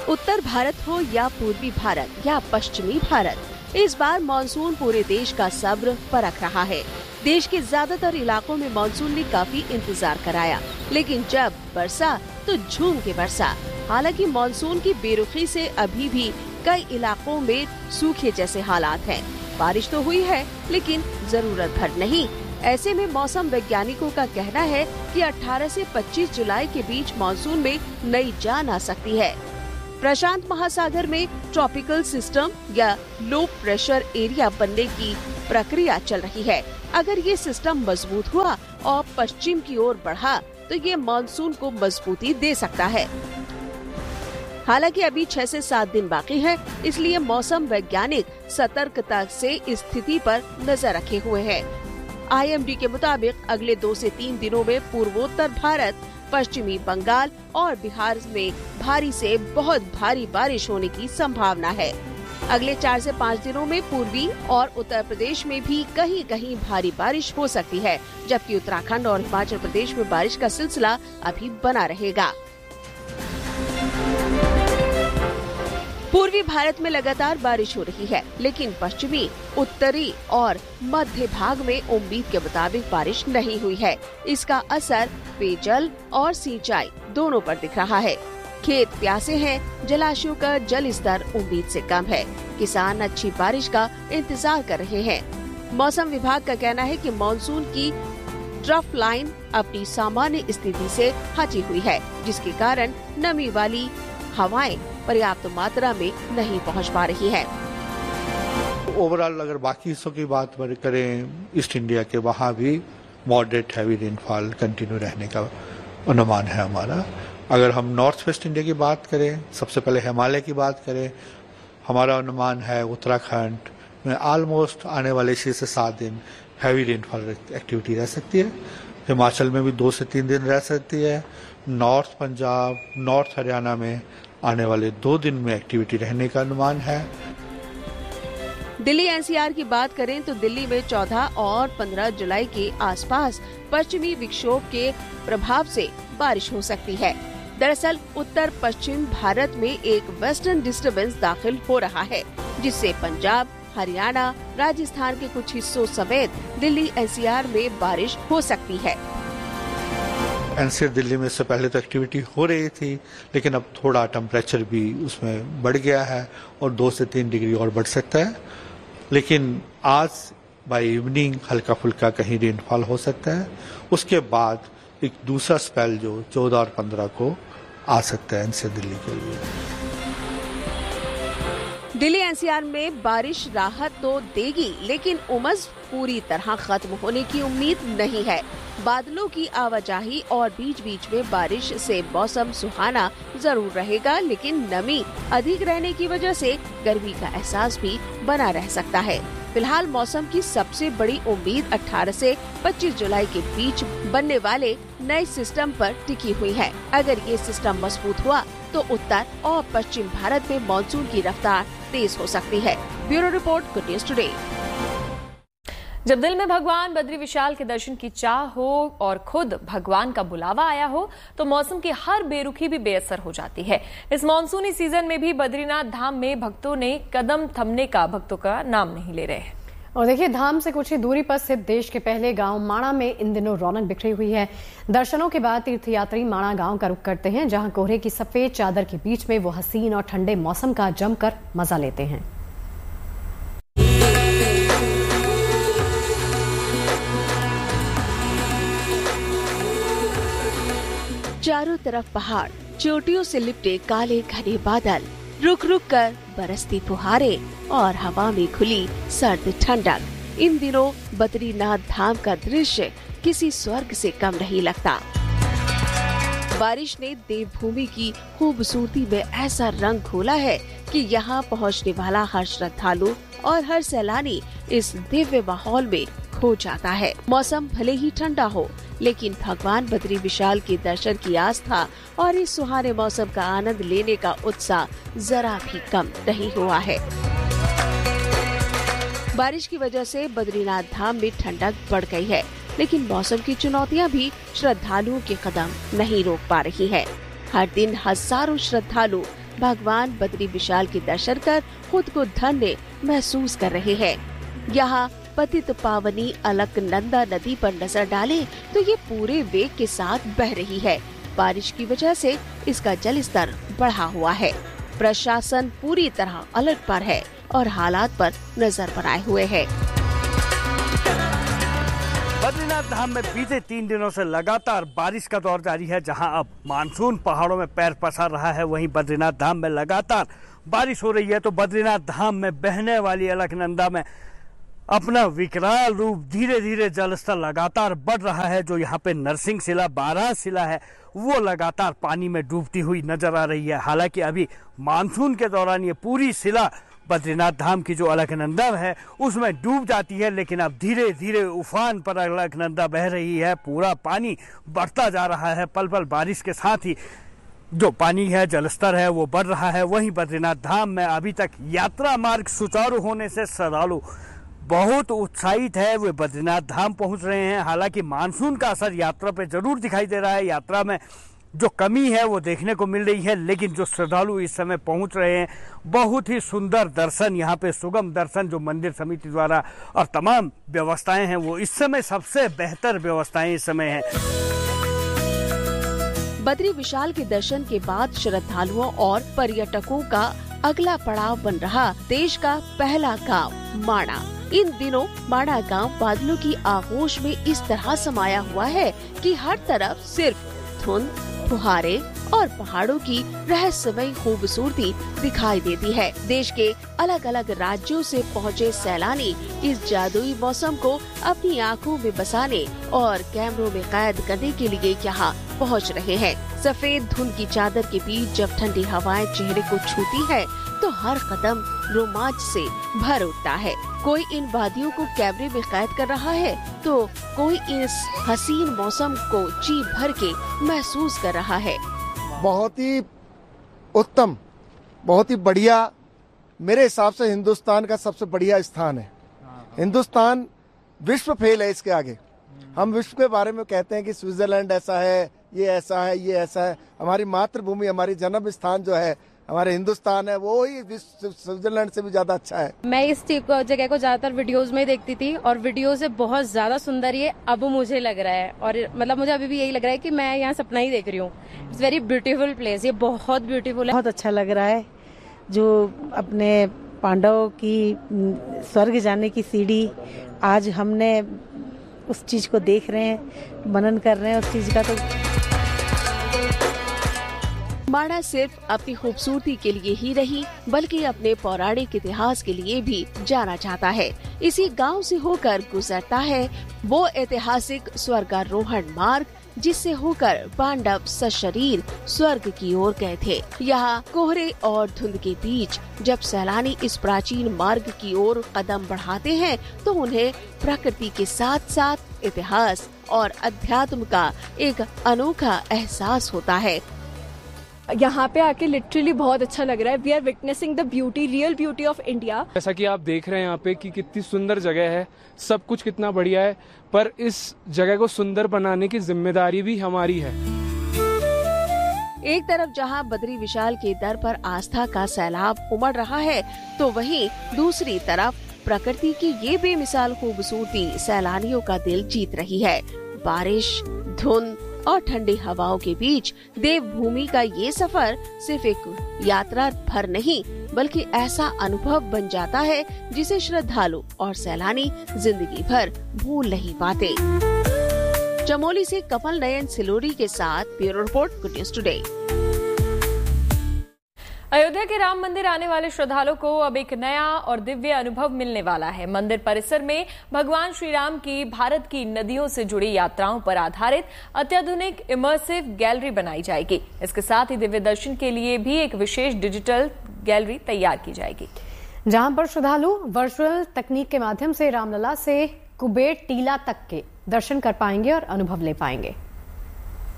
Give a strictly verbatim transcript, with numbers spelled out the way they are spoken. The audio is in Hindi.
उत्तर भारत हो या पूर्वी भारत या पश्चिमी भारत, इस बार मानसून पूरे देश का सब्र परख रहा है। देश के ज्यादातर इलाकों में मानसून ने काफी इंतजार कराया, लेकिन जब बरसा तो झूम के बरसा। हालांकि मानसून की बेरुखी से अभी भी कई इलाकों में सूखे जैसे हालात हैं। बारिश तो हुई है, लेकिन जरूरत भर नहीं। ऐसे में मौसम वैज्ञानिकों का कहना है कि अठारह से पच्चीस जुलाई के बीच मानसून में नई जान आ सकती है। प्रशांत महासागर में ट्रॉपिकल सिस्टम या लो प्रेशर एरिया बनने की प्रक्रिया चल रही है। अगर ये सिस्टम मजबूत हुआ और पश्चिम की ओर बढ़ा तो ये मानसून को मजबूती दे सकता है। हालांकि अभी छह से सात दिन बाकी है, इसलिए मौसम वैज्ञानिक सतर्कता से स्थिति पर नजर रखे हुए हैं। आई एम डी के मुताबिक अगले दो से तीन दिनों में पूर्वोत्तर भारत, पश्चिमी बंगाल और बिहार में भारी से बहुत भारी बारिश होने की संभावना है। अगले चार से पाँच दिनों में पूर्वी और उत्तर प्रदेश में भी कहीं कहीं भारी बारिश हो सकती है, जबकि उत्तराखंड और हिमाचल प्रदेश में बारिश का सिलसिला अभी बना रहेगा। पूर्वी भारत में लगातार बारिश हो रही है, लेकिन पश्चिमी, उत्तरी और मध्य भाग में उम्मीद के मुताबिक बारिश नहीं हुई है। इसका असर पेयजल और सिंचाई दोनों पर दिख रहा है। खेत प्यासे हैं, जलाशयों का जल स्तर उम्मीद से कम है। किसान अच्छी बारिश का इंतजार कर रहे हैं। मौसम विभाग का कहना है कि मानसून की ट्रफ लाइन अपनी सामान्य स्थिति से हटी हुई है, जिसके कारण नमी वाली हवाएं पर्याप्त मात्रा में नहीं पहुंच पा रही है। ओवरऑल अगर बाकी हिस्सों की बात करें ईस्ट इंडिया के, वहाँ भी मॉडरेट हैवी रेनफॉल कंटिन्यू रहने का अनुमान है हमारा। अगर हम नॉर्थ वेस्ट इंडिया की बात करें, सबसे पहले हिमालय की बात करें, हमारा अनुमान है उत्तराखंड में ऑलमोस्ट आने वाले छह से सात दिन हैवी रेनफॉल एक्टिविटी रह सकती है। हिमाचल में भी दो से तीन दिन रह सकती है। नॉर्थ पंजाब, नॉर्थ हरियाणा में आने वाले दो दिन में एक्टिविटी रहने का अनुमान है। दिल्ली एन सी आर की बात करें तो दिल्ली में चौदह और पंद्रह जुलाई के आसपास पश्चिमी विक्षोभ के प्रभाव से बारिश हो सकती है। दरअसल उत्तर पश्चिम भारत में एक वेस्टर्न डिस्टर्बेंस दाखिल हो रहा है, जिससे पंजाब, हरियाणा, राजस्थान के कुछ हिस्सों समेत दिल्ली एन सी आर में बारिश हो सकती है। एन सी आर दिल्ली में इससे पहले तो एक्टिविटी हो रही थी, लेकिन अब थोड़ा टेम्परेचर भी उसमें बढ़ गया है और दो से तीन डिग्री और बढ़ सकता है। लेकिन आज बाय इवनिंग हल्का फुल्का कहीं रेनफॉल हो सकता है। उसके बाद एक दूसरा स्पेल जो चौदह और पंद्रह को आ सकता है एन सी आर दिल्ली के लिए। दिल्ली एन सी आर में बारिश राहत तो देगी, लेकिन उमस पूरी तरह खत्म होने की उम्मीद नहीं है। बादलों की आवाजाही और बीच बीच में बारिश से मौसम सुहाना जरूर रहेगा, लेकिन नमी अधिक रहने की वजह से गर्मी का एहसास भी बना रह सकता है। फिलहाल मौसम की सबसे बड़ी उम्मीद अठारह से पच्चीस जुलाई के बीच बनने वाले नए सिस्टम पर टिकी हुई है। अगर ये सिस्टम मजबूत हुआ तो उत्तर और पश्चिम भारत में मानसून की रफ्तार तेज हो सकती है। Bureau report, good news today. जब दिल में भगवान बद्री विशाल के दर्शन की चाह हो और खुद भगवान का बुलावा आया हो, तो मौसम की हर बेरुखी भी बेअसर हो जाती है। इस मॉनसूनी सीजन में भी बद्रीनाथ धाम में भक्तों ने कदम थमने का भक्तों का नाम नहीं ले रहे। और देखिए, धाम से कुछ ही दूरी पर स्थित देश के पहले गांव माणा में इन दिनों रौनक बिखरी हुई है। दर्शनों के बाद तीर्थयात्री माणा गांव का रुख करते हैं, जहां कोहरे की सफेद चादर के बीच में वो हसीन और ठंडे मौसम का जमकर मजा लेते हैं। चारों तरफ पहाड़, चोटियों से लिपटे काले घने बादल, रुक रुक कर बरसती फुहारें और हवा में खुली सर्द ठंडक। इन दिनों बद्रीनाथ धाम का दृश्य किसी स्वर्ग से कम नहीं लगता। बारिश ने देवभूमि की खूबसूरती में ऐसा रंग घोला है कि यहाँ पहुँचने वाला हर श्रद्धालु और हर सैलानी इस दिव्य माहौल में खो जाता है। मौसम भले ही ठंडा हो, लेकिन भगवान बद्री विशाल के दर्शन की आस्था और इस सुहाने मौसम का आनंद लेने का उत्साह जरा भी कम नहीं हुआ है। बारिश की वजह से बद्रीनाथ धाम में ठंडक बढ़ गई है, लेकिन मौसम की चुनौतियां भी श्रद्धालुओं के कदम नहीं रोक पा रही है। हर दिन हजारों श्रद्धालु भगवान बद्री विशाल के दर्शन कर खुद को धन्य महसूस कर रहे हैं। यहाँ पतित पावनी अलकनंदा नदी पर नजर डालें तो ये पूरे वेग के साथ बह रही है। बारिश की वजह से इसका जल स्तर बढ़ा हुआ है। प्रशासन पूरी तरह अलर्ट पर है और हालात पर नजर बनाए हुए है। बद्रीनाथ धाम में बीते तीन दिनों से लगातार बारिश का दौर जारी है। जहां अब मानसून पहाड़ों में पैर पसार रहा है, वहीं बद्रीनाथ धाम में लगातार बारिश हो रही है। तो बद्रीनाथ धाम में बहने वाली अलकनंदा में अपना विकराल रूप धीरे धीरे जलस्तर लगातार बढ़ रहा है। जो यहाँ पे नरसिंह शिला बारह शिला है वो लगातार पानी में डूबती हुई नजर आ रही है। हालांकि अभी मानसून के दौरान ये पूरी शिला बद्रीनाथ धाम की जो अलकनंदा है उसमें डूब जाती है, लेकिन अब धीरे धीरे उफान पर अलकनंदा बह रही है। पूरा पानी बढ़ता जा रहा है। पल पल बारिश के साथ ही जो पानी है, जलस्तर है वो बढ़ रहा है। वहीं बद्रीनाथ धाम में अभी तक यात्रा मार्ग सुचारू होने से श्रद्धालु बहुत उत्साहित है, वे बद्रीनाथ धाम पहुंच रहे हैं। हालांकि मानसून का असर यात्रा पे जरूर दिखाई दे रहा है। यात्रा में जो कमी है वो देखने को मिल रही है, लेकिन जो श्रद्धालु इस समय पहुंच रहे हैं, बहुत ही सुंदर दर्शन, यहाँ पे सुगम दर्शन जो मंदिर समिति द्वारा और तमाम व्यवस्थाएं हैं वो इस समय सबसे बेहतर व्यवस्थाएं इस समय हैं। बद्री विशाल के दर्शन के बाद श्रद्धालुओं और पर्यटकों का अगला पड़ाव बन रहा देश का पहला गांव माणा। इन दिनों माणा गांव बादलों की आगोश में इस तरह समाया हुआ है कि हर तरफ सिर्फ धुंध, फुहारे और पहाड़ों की रहस्यमयी खूबसूरती दिखाई देती है। देश के अलग अलग राज्यों से पहुँचे सैलानी इस जादुई मौसम को अपनी आंखों में बसाने और कैमरों में कैद करने के लिए यहाँ पहुँच रहे हैं। सफेद धुंध की चादर के बीच जब ठंडी हवाएं चेहरे को छूती है तो हर कदम रोमांच से भर उठता है। कोई इन वादियों को कैमरे में कैद कर रहा है तो कोई इस हसीन मौसम को जी भर के महसूस कर रहा है। बहुत ही उत्तम, बहुत ही बढ़िया, मेरे हिसाब से हिंदुस्तान का सबसे बढ़िया स्थान है। हिंदुस्तान विश्व फेल है इसके आगे। हम विश्व के बारे में कहते हैं कि स्विट्जरलैंड ऐसा है, ये ऐसा है, ये ऐसा है। हमारी मातृभूमि, हमारी जन्म स्थान जो है हमारे हिंदुस्तान है, वो ही स्विट्जरलैंड से भी ज्यादा अच्छा है। मैं इस जगह को ज्यादातर वीडियोस में देखती थी और वीडियो से बहुत ज्यादा सुंदर ये अब मुझे लग रहा है, और मतलब मुझे अभी भी यही लग रहा है कि मैं यहाँ सपना ही देख रही हूँ। इट्स वेरी ब्यूटीफुल प्लेस, ये बहुत ब्यूटीफुल है। बहुत अच्छा लग रहा है। जो अपने पांडवों की स्वर्ग जाने की सीढ़ी आज हमने उस चीज को देख रहे हैं, मनन कर रहे हैं उस चीज का। तो माणा सिर्फ अपनी खूबसूरती के लिए ही नहीं बल्कि अपने पौराणिक इतिहास के लिए भी जाना जाता है। इसी गांव से होकर गुजरता है वो ऐतिहासिक स्वर्गारोहण मार्ग जिससे होकर पांडव सशरीर स्वर्ग की ओर गए थे। यहाँ कोहरे और धुंध के बीच जब सैलानी इस प्राचीन मार्ग की ओर कदम बढ़ाते हैं तो उन्हें प्रकृति के साथ साथ इतिहास और अध्यात्म का एक अनोखा एहसास होता है। यहाँ पे आके लिटरली बहुत अच्छा लग रहा है। We are witnessing the beauty, real beauty of India. जैसा कि आप देख रहे हैं यहाँ पे कि कितनी सुंदर जगह है, सब कुछ कितना बढ़िया है, पर इस जगह को सुंदर बनाने की जिम्मेदारी भी हमारी है। एक तरफ जहाँ बद्री विशाल के दर पर आस्था का सैलाब उमड़ रहा है तो वहीं दूसरी तरफ प्रकृति की ये बेमिसाल खूबसूरती सैलानियों का दिल जीत रही है। बारिश, धुंध और ठंडी हवाओं के बीच देवभूमि का ये सफर सिर्फ एक यात्रा भर नहीं बल्कि ऐसा अनुभव बन जाता है जिसे श्रद्धालु और सैलानी जिंदगी भर भूल नहीं पाते। चमोली से कमल नयन सिलोरी के साथ bureau report, good news today. Ayodhya के राम मंदिर आने वाले श्रद्धालुओं को अब एक नया और दिव्य अनुभव मिलने वाला है। मंदिर परिसर में भगवान श्री राम की भारत की नदियों से जुड़ी यात्राओं पर आधारित अत्याधुनिक इमर्सिव गैलरी बनाई जाएगी। इसके साथ ही दिव्य दर्शन के लिए भी एक विशेष डिजिटल गैलरी तैयार की जाएगी, जहां पर श्रद्धालु वर्चुअल तकनीक के माध्यम से रामलला से कुबेर टीला तक के दर्शन कर पाएंगे और अनुभव ले पाएंगे।